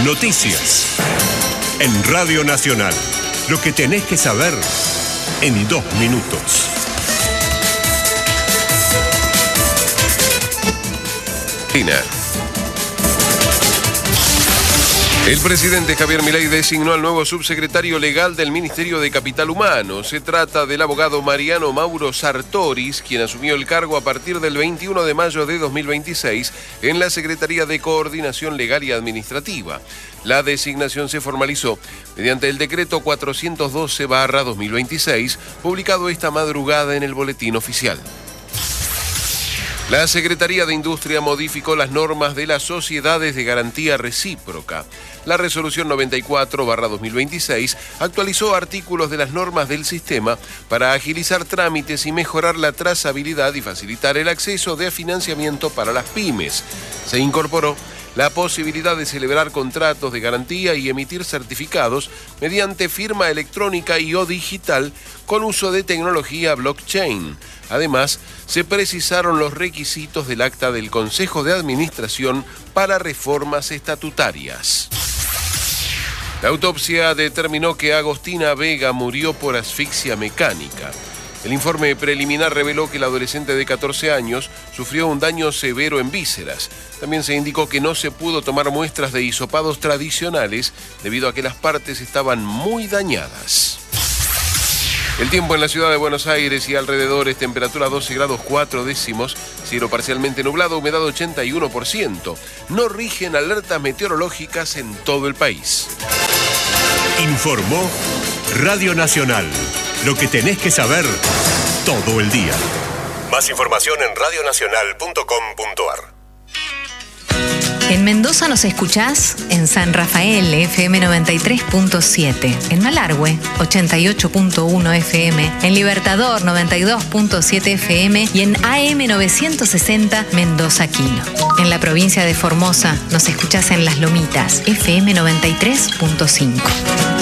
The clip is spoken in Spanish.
Noticias. En Radio Nacional. Lo que tenés que saber en 2 minutos. El presidente Javier Milei designó al nuevo subsecretario legal del Ministerio de Capital Humano. Se trata del abogado Mariano Mauro Sartoris, quien asumió el cargo a partir del 21 de mayo de 2026 en la Secretaría de Coordinación Legal y Administrativa. La designación se formalizó mediante el decreto 412/2026, publicado esta madrugada en el Boletín Oficial. La Secretaría de Industria modificó las normas de las sociedades de garantía recíproca. La resolución 94/2026 actualizó artículos de las normas del sistema para agilizar trámites y mejorar la trazabilidad y facilitar el acceso de financiamiento para las pymes. Se incorporó la posibilidad de celebrar contratos de garantía y emitir certificados mediante firma electrónica y o digital con uso de tecnología blockchain. Además, se precisaron los requisitos del acta del Consejo de Administración para reformas estatutarias. La autopsia determinó que Agostina Vega murió por asfixia mecánica. El informe preliminar reveló que el adolescente de 14 años sufrió un daño severo en vísceras. También se indicó que no se pudo tomar muestras de hisopados tradicionales debido a que las partes estaban muy dañadas. El tiempo en la ciudad de Buenos Aires y alrededores: temperatura 12 grados 4 décimos, cielo parcialmente nublado, humedad 81%. No rigen alertas meteorológicas en todo el país. Informó Radio Nacional. Lo que tenés que saber todo el día. Más información en radionacional.com.ar. En Mendoza nos escuchás en San Rafael, FM 93.7, en Malargüe, 88.1 FM, en Libertador, 92.7 FM y en AM 960 Mendoza Quino. En la provincia de Formosa nos escuchás en Las Lomitas, FM 93.5.